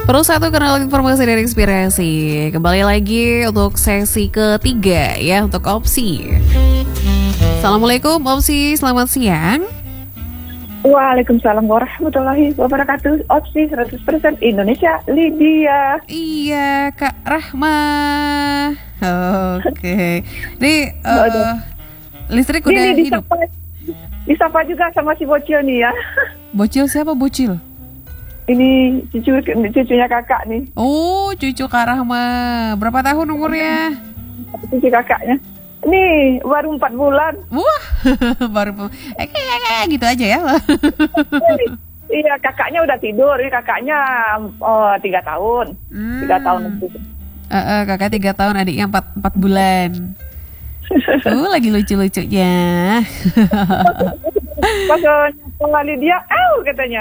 Perlu satu kenal informasi dan inspirasi. Kembali lagi untuk sesi ketiga ya untuk Opsi. Assalamualaikum Opsi, selamat siang. Waalaikumsalam warahmatullahi wabarakatuh. Opsi 100% Indonesia, Lydia. Iya Kak Rahma. Oke. Ini listrik udah Ini hidup. disapa juga sama si Bocil nih ya. Bocil siapa Bocil? Ini cucunya kakak nih. Oh, cucu Kak Rahma. Berapa tahun umurnya? Cucu kakaknya. Nih, baru 4 bulan. Wah, baru kayak gitu aja ya. Iya, kakaknya udah tidur. Ini kakaknya 3 tahun. 3 tahun itu. Kakak 3 tahun, adiknya 4 bulan. Lagi lucu-lucunya. Pas nyapa Lydia, katanya.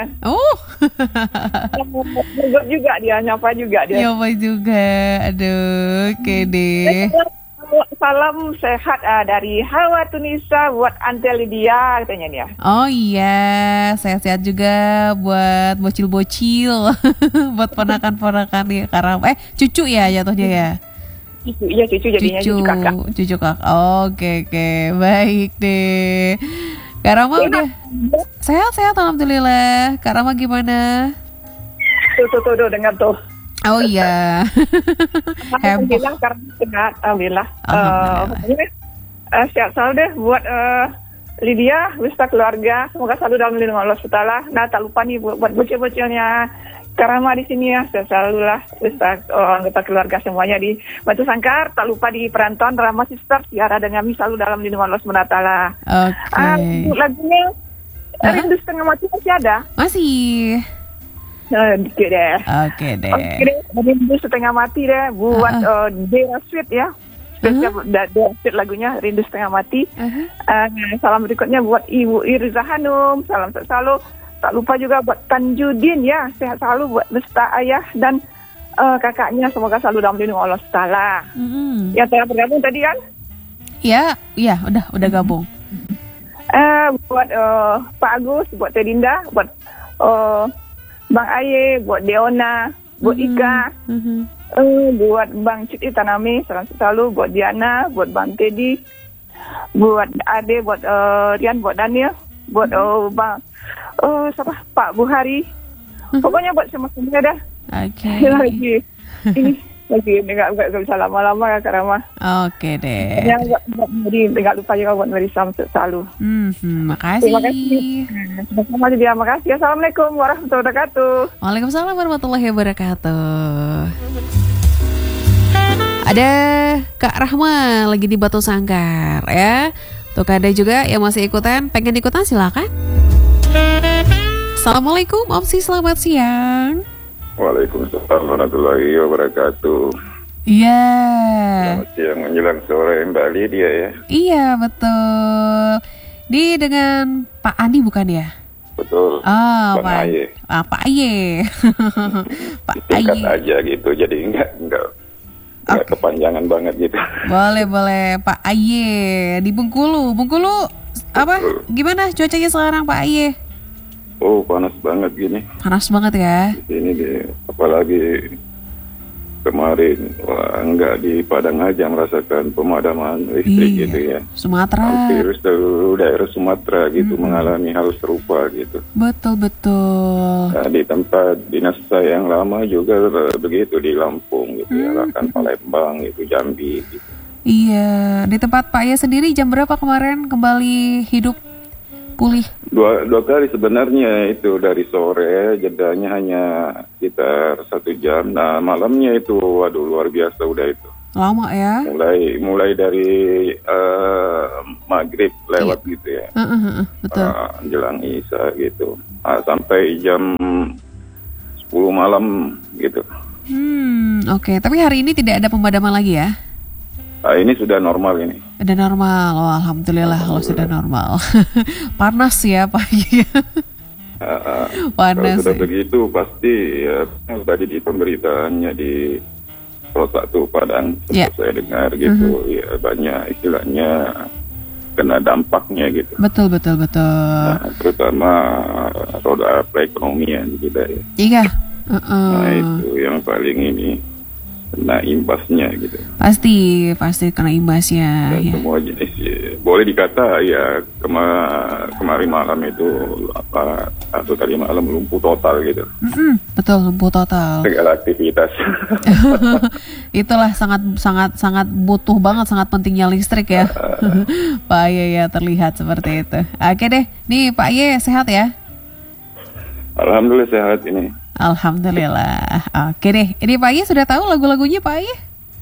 Nyapa juga dia, nyapa juga dia. Nyapa juga, aduh, oke deh. Salam sehat dari Hawa Tunisa buat Ante Lydia, katanya dia. Oh iya, sehat-sehat juga buat bocil-bocil. Buat ponakan-ponakan nih, karena cucu ya jatuhnya ya. Iya, cucu jadinya cucu kakak. Cucu kakak. Oke, baik deh. Kak Rama udah sehat-sehat alhamdulillah. Kak Rama gimana? Tuh, dengar tuh. Oh iya. Alhamdulillah karena sehat, alhamdulillah. Sehat selalu deh buat Lydia, beserta keluarga. Semoga selalu dalam lindungan Allah SWT. Nah, tak lupa nih buat bocil-bocilnya Karama di sini ya, selalu lah beserta anggota keluarga semuanya di Batu Sangkar. Tak lupa di perantauan Rama Sister, Tiara dan Yami selalu dalam lindungan Allah SWT. Oke. Lagunya Rindu Setengah Mati masih ada? Masih. Dikit deh. Oke deh. Rindu Setengah Mati deh buat Dera Sweet ya. Dera Sweet lagunya Rindu Setengah Mati. Salam berikutnya buat Ibu Iriza Hanum. Salam selalu. Tak lupa juga buat Tanjudin ya. Sehat selalu buat beserta ayah dan kakaknya. Semoga selalu dalam lindungan Allah Ta'ala. Ya, telah bergabung tadi kan? Iya, udah gabung. Buat Pak Agus, buat Teh Dinda, buat Bang Aye, buat Deona, buat Ika, buat Bang Citi Tanami, salam selalu, buat Diana, buat Bang Teddy, buat Ade, buat Rian, buat Daniel, buat Bang Pak Buhari, pokoknya buat semua dah. Oke. Lagi nggak bisa lama-lama ya Kak Rama. Oke deh. Ya, nggak lupa juga buat Mary Sam selalu. Makasih. Terima kasih. Sama dia, makasih. Assalamualaikum warahmatullahi wabarakatuh. Waalaikumsalam warahmatullahi wabarakatuh. Ada Kak Rahma lagi di Batu Sangkar ya. Untuk ada juga yang masih pengen ikutan silakan. Assalamualaikum Opsi, selamat siang. Waalaikumsalam warahmatullahi wabarakatuh. Iya. Selamat siang menjelang sore Mbak Lydia ya. Iya betul. Dengan Pak Andi bukan ya? Betul. Pak Aye. Pak Aye. Pak Singkat Aye. aja gitu, jadi enggak kepanjangan banget gitu. Boleh Pak Aye di Bengkulu. Apa? Gimana cuacanya sekarang Pak Aye? Oh, panas banget gini. Panas banget ya. Di sini apalagi kemarin enggak di Padang aja merasakan pemadaman listrik gitu ya. Sumatera. Hampir seluruh daerah Sumatera gitu mengalami hal serupa gitu. Betul. Nah, di tempat dinas saya yang lama juga begitu di Lampung gitu ya, bahkan Palembang itu Jambi gitu. Iya, di tempat Pak Aye sendiri jam berapa kemarin kembali hidup pulih? Dua kali sebenarnya itu, dari sore jedanya hanya sekitar 1 jam. Nah malamnya itu waduh luar biasa udah itu. Lama ya? Mulai dari maghrib lewat gitu ya. Betul. Jelang Isya gitu. Sampai jam 10 malam gitu. Oke. Tapi hari ini tidak ada pemadaman lagi ya? Ini sudah normal ini. Udah normal, alhamdulillah kalau sudah normal. Panas ya pagi. Panas. Kalau sudah begitu pasti ya, tadi di pemberitaannya di Kota Padang saya dengar gitu, ya banyak istilahnya kena dampaknya gitu. Betul. Nah, terutama roda perekonomian kita ya. Iya, Nah itu yang paling ini kena imbasnya gitu. Pasti kena imbasnya. Dan Ya. semua jenis boleh dikata ya kemarin malam itu atau tadi malam lumpuh total gitu. Betul, lumpuh total. Segala aktivitas. Itulah sangat butuh banget, sangat pentingnya listrik ya. Pak Aye ya, terlihat seperti itu. Oke deh, nih Pak Aye sehat ya? Alhamdulillah sehat ini. Alhamdulillah. Oke deh, ini Pak Aye sudah tahu lagu-lagunya Pak Aye?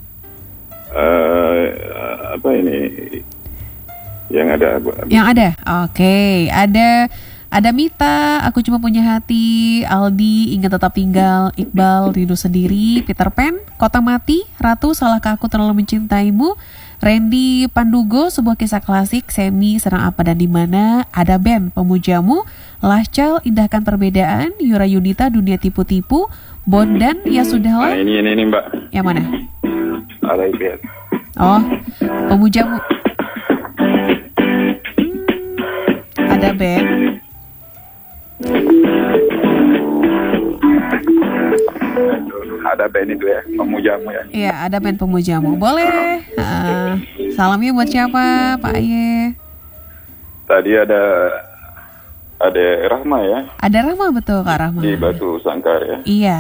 Apa ini yang ada? Yang ada, oke. Ada Mita, Aku Cuma Punya Hati, Aldi, Ingin Tetap Tinggal, Iqbal, Rindu Sendiri, Peter Pan, Kota Mati, Ratu, Salahkah Aku Terlalu Mencintaimu, Randy Pandugo, Sebuah Kisah Klasik, Semi, Serang Apa dan Dimana, Ada band Pemujamu, Lashcal, Indahkan Perbedaan, Yura Yunita, Dunia Tipu-Tipu, Bondan, Ya Sudahlah. Nah, ini Mbak. Yang mana? Ada IPS. Oh, Pemujamu. Ada band. Ada band itu ya, Pemujamu ya. Iya, ada band Pemujamu. Boleh. Salamnya buat siapa, Pak Aye? Tadi ada Rahma ya. Ada Rahma, betul Kak Rahma. Di Batu Sangkar ya. Iya.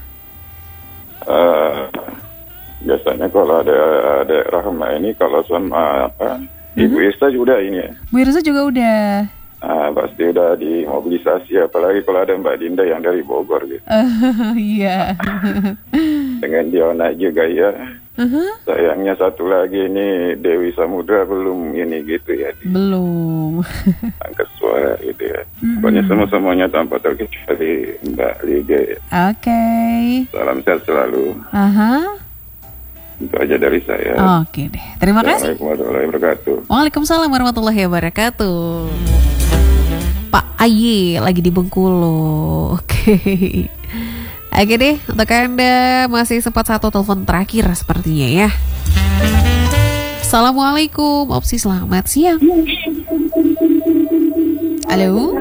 Biasanya kalau ada Rahma ini kalau sama Ibu Irsa juga ini ya. Bu Irsa juga udah. Pasti udah dimobilisasi, apalagi kalau ada Mbak Dinda yang dari Bogor gitu. Iya. Dengan Diona juga ya. Sayangnya satu lagi ini Dewi Samudra belum ini gitu ya. Belum. Angkat suara gitu ya. Pokoknya semuanya tanpa terkecuali Mbak Liga ya. Oke. Salam sehat selalu. Itu aja dari saya. Oke deh. Terima kasih. Assalamualaikum warahmatullahi wabarakatuh. Waalaikumsalam warahmatullahi wabarakatuh. Pak Aye lagi di Bengkulu. Oke. Oke deh, untuk Anda masih sempat satu telepon terakhir sepertinya ya. Assalamualaikum, Opsi selamat siang. Halo.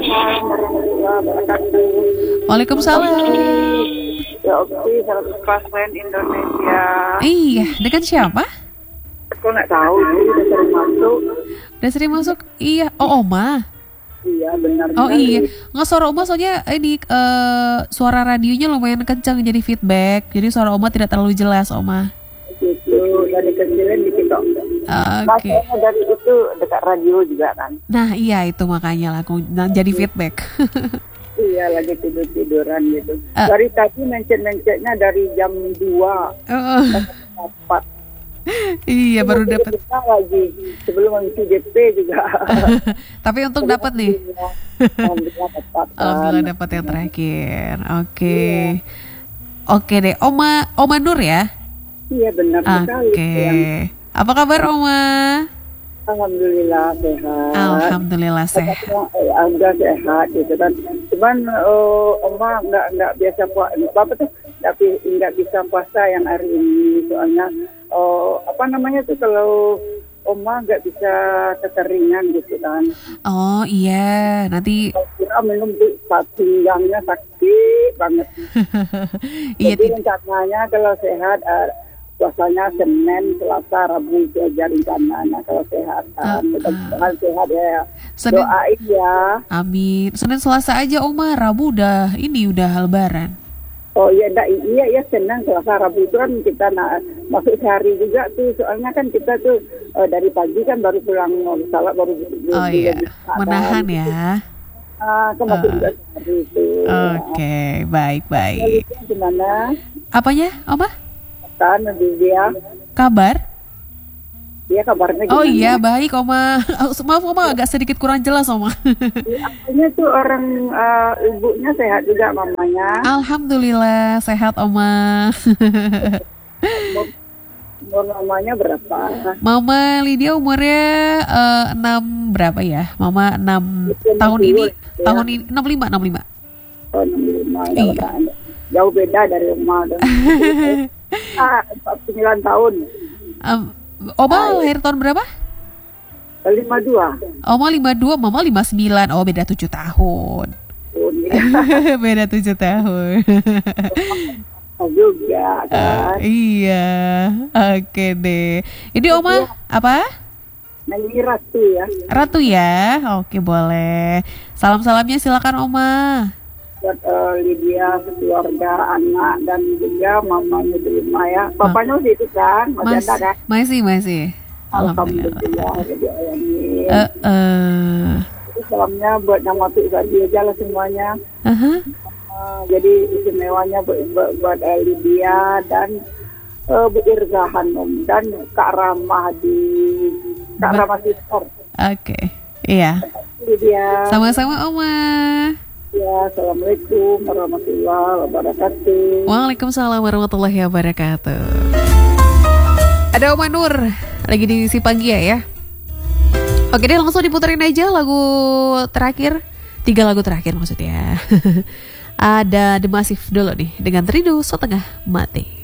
Waalaikumsalam. Ya Opsi, 100% Indonesia. Iya, dengan siapa? Aku nggak tahu sih, udah sering masuk. Udah sering masuk? Iya, oh Oma. Iya benar. Oh iya, nggak suara Oma soalnya ini suara radionya lumayan kencang jadi feedback. Jadi suara Oma tidak terlalu jelas Oma. Gitu, dari kecilin di TikTok. Oke. Makanya dari itu dekat radio juga kan. Nah iya itu makanya lah aku jadi feedback. Iya lagi tiduran gitu. Dari tadi mencet-mencetnya dari jam 2 sampai 4. Iya baru dapat. Lagi sebelum mengisi DP juga. Tapi untuk dapat nih. Alhamdulillah dapat yang terakhir. Oke. Oke deh, Oma Nur ya? Iya benar sekali. Oke. Apa kabar Oma? Alhamdulillah sehat. Alhamdulillah sehat. Anda sehat gitu kan. Cuman Oma nggak biasa puasa. Apa tuh? Tapi nggak bisa puasa yang hari ini soalnya. Apa namanya tuh kalau Oma nggak bisa kekeringan gitu kan. Oh iya, nanti kira minum pinggangnya sakit banget. Iya. Jadi rencananya kalau sehat puasanya Senin, Selasa, Rabu itu aja rencananya kalau sehat. Mudah-mudahan sehat ya. Doain ya. Amin. Senin Selasa aja Oma, Rabu udah Lebaran. Oh iya, iya Senin, Selasa, Rabu itu kan kita masuk sehari juga tuh. Soalnya kan kita tuh dari pagi kan baru pulang salat baru. Oh iya, menahan ya. Kan masuk juga sehari itu. Oke, baik. Gimana? Apanya, Oma? Kan dia. Kabar? Dia kabarnya gimana? Oh iya, baik Oma. Maaf Oma, agak sedikit kurang jelas Oma. Akhirnya tuh orang ibunya sehat juga mamanya. Alhamdulillah sehat Oma. Umur mamanya berapa? Mama Lydia umurnya 6 berapa ya? Mama 6 tahun ini. Ya. Tahun ini 65. Oh 65. Iya. Jauh beda dari Oma. 9 tahun. Oma lahir tahun berapa? 52. Oma 52, Mama 59. Oh beda 7 tahun. Jadi Beda 7 tahun. Juga kan. Iya, oke deh. Ini Oma apa? Ini Ratu ya. Ratu ya, oke boleh. Salam-salamnya silakan Oma. Buat Lydia, keluarga, anak, dan juga mamanya Delima ya. Papanya udah itu kan, masih ada kan? Masih. Alhamdulillah. Salamnya buat nama tuh aja lah semuanya. Jadi istimewanya buat Lydia dan Bu Irza Hanum dan Kak Ramah Sister. Oke, iya. Lydia. Sama-sama Oma. Ya, assalamualaikum warahmatullahi wabarakatuh. Waalaikumsalam warahmatullahi wabarakatuh. Ada Oma Nur lagi di Sipanggia ya. Oke deh, langsung diputerin aja lagu terakhir. 3 lagu terakhir maksudnya. Ada The Massive dulu nih dengan Rindu Setengah Mati.